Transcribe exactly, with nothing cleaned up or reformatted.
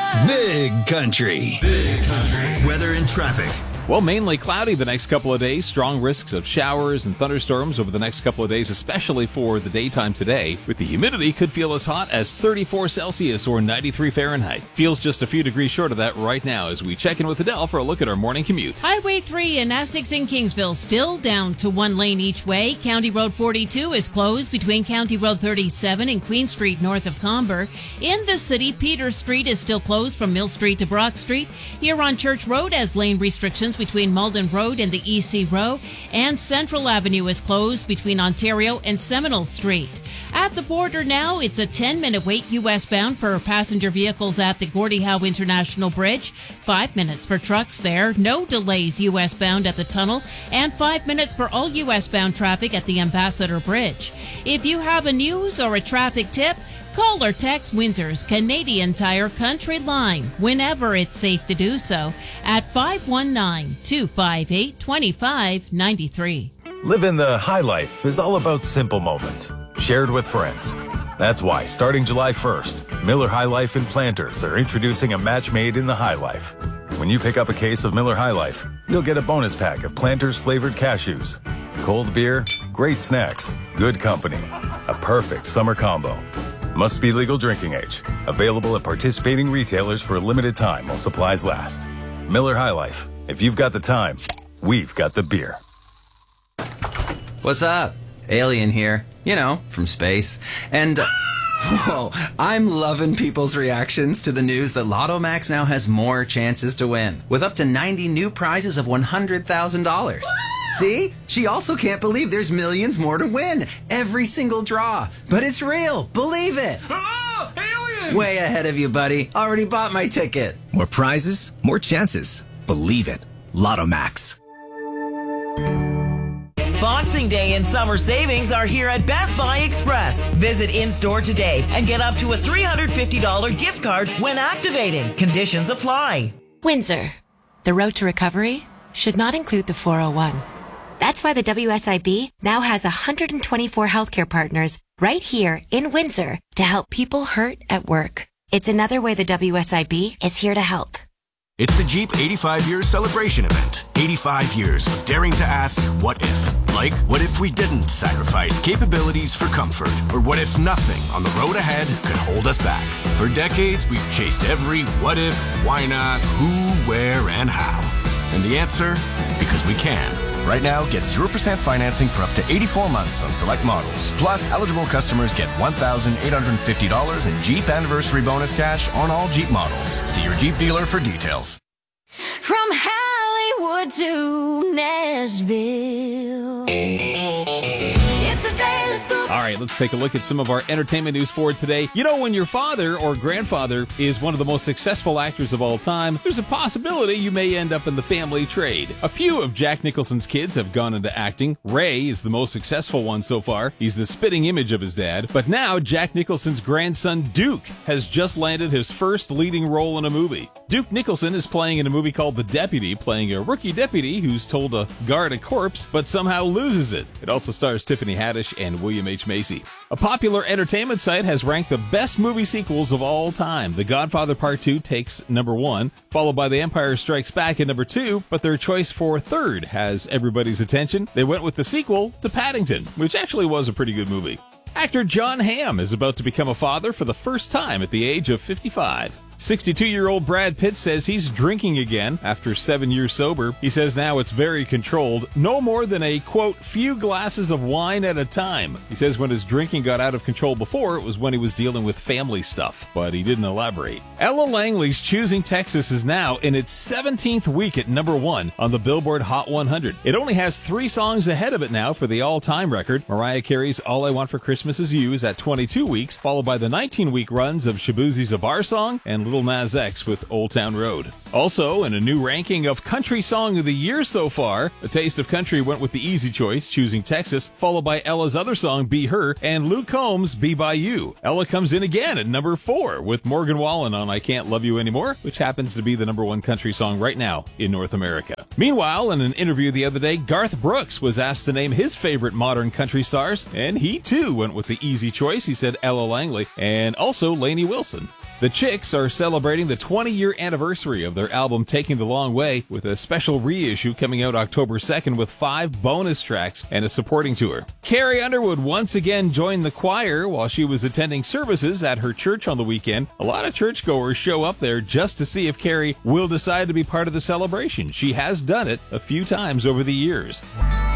Big Country. Big Country. Weather and traffic. Well, mainly cloudy the next couple of days. Strong risks of showers and thunderstorms over the next couple of days, especially for the daytime today. With the humidity, could feel as hot as thirty-four Celsius or ninety-three Fahrenheit. Feels just a few degrees short of that right now as we check in with Adele for a look at our morning commute. Highway three in Essex and Kingsville still down to one lane each way. County Road forty-two is closed between County Road thirty-seven and Queen Street north of Comber. In the city, Peter Street is still closed from Mill Street to Brock Street. Here on Church Road as lane restrictions between Malden Road and the E C Row, and Central Avenue is closed between Ontario and Seminole Street. At the border now, it's a ten-minute wait U S bound for passenger vehicles at the Gordie Howe International Bridge, five minutes for trucks there, no delays U S bound at the tunnel, and five minutes for all U S bound traffic at the Ambassador Bridge. If you have a news or a traffic tip, call or text Windsor's Canadian Tire Country Line whenever it's safe to do so at five one nine, two five eight, two five nine three. Living the high life is all about simple moments, shared with friends. That's why, starting July first, Miller High Life and Planters are introducing a match made in the High Life. When you pick up a case of Miller High Life, you'll get a bonus pack of Planters flavored cashews. Cold beer, great snacks, good company. A perfect summer combo. Must be legal drinking age. Available at participating retailers for a limited time while supplies last. Miller High Life. If you've got the time, we've got the beer. What's up? Alien here. You know, from space. And, uh, whoa, I'm loving people's reactions to the news that Lotto Max now has more chances to win, with up to ninety new prizes of one hundred thousand dollars. See? She also can't believe there's millions more to win. Every single draw. But it's real. Believe it. Oh, alien! Way ahead of you, buddy. Already bought my ticket. More prizes, more chances. Believe it. Lotto Max. Boxing Day and summer savings are here at Best Buy Express. Visit in-store today and get up to a three hundred fifty dollars gift card when activating. Conditions apply. Windsor. The road to recovery should not include the four oh one. That's why the W S I B now has one hundred twenty-four healthcare partners right here in Windsor to help people hurt at work. It's another way the W S I B is here to help. It's the Jeep eighty-five year celebration event. eighty-five years of daring to ask, what if? Like, what if we didn't sacrifice capabilities for comfort? Or what if nothing on the road ahead could hold us back? For decades, we've chased every what if, why not, who, where, and how. And the answer? Because we can. Right now, get zero percent financing for up to eighty-four months on select models. Plus, eligible customers get one thousand eight hundred fifty dollars in Jeep Anniversary Bonus Cash on all Jeep models. See your Jeep dealer for details. From Hollywood to Nashville, it's a daily scoop. All right, let's take a look at some of our entertainment news for today. You know, when your father or grandfather is one of the most successful actors of all time, there's a possibility you may end up in the family trade. A few of Jack Nicholson's kids have gone into acting. Ray is the most successful one so far. He's the spitting image of his dad. But now, Jack Nicholson's grandson, Duke, has just landed his first leading role in a movie. Duke Nicholson is playing in a movie called The Deputy, playing a rookie deputy who's told to guard a corpse, but somehow loses it. It also stars Tiffany Haddish and William H. Macy. A popular entertainment site has ranked the best movie sequels of all time. The Godfather Part two takes number one, followed by The Empire Strikes Back at number two, but their choice for third has everybody's attention. They went with the sequel to Paddington, which actually was a pretty good movie. Actor Jon Hamm is about to become a father for the first time at the age of fifty-five. sixty-two-year-old Brad Pitt says he's drinking again after seven years sober. He says now it's very controlled, no more than a, quote, few glasses of wine at a time. He says when his drinking got out of control before, it was when he was dealing with family stuff, but he didn't elaborate. Ella Langley's Choosing Texas is now in its seventeenth week at number one on the Billboard Hot one hundred. It only has three songs ahead of it now for the all-time record. Mariah Carey's All I Want for Christmas Is You is at twenty-two weeks, followed by the nineteen-week runs of Shaboozie's A Bar Song and Little Nas X with Old Town Road. Also, in a new ranking of Country Song of the Year so far, A Taste of Country went with the easy choice, Choosing Texas, followed by Ella's other song, Be Her, and Luke Combs' Be By You. Ella comes in again at number four with Morgan Wallen on I Can't Love You Anymore, which happens to be the number one country song right now in North America. Meanwhile, in an interview the other day, Garth Brooks was asked to name his favorite modern country stars, and he too went with the easy choice. He said Ella Langley and also Lainey Wilson. The Chicks are celebrating the twenty-year anniversary of their album Taking the Long Way with a special reissue coming out October second with five bonus tracks and a supporting tour. Carrie Underwood once again joined the choir while she was attending services at her church on the weekend. A lot of churchgoers show up there just to see if Carrie will decide to be part of the celebration. She has done it a few times over the years.